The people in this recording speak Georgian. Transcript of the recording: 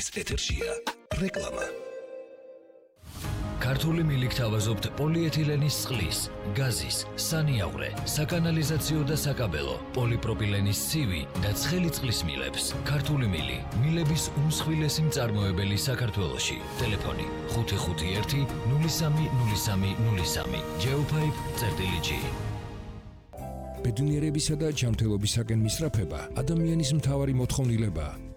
ეთერის ეთერშია რეკლამა. ქართული მილიქ თავაზობთ პოლიეთილენის წყლის, გაზის, სანიავრე, საკანალიზაციო და საკაბელო, პოლიპროპილენის ცივი და ცხელი წყლის მილებს. ქართული მილი, მილების უმსხვილესი მწარმოებელი საქართველოში. ტელეფონი 551 030303 geopipe.g. ბედნიერებისა და ჯანმრთელობისაკენ მისწრაფება ადამიანის მთავარი მოთხოვნილებაა.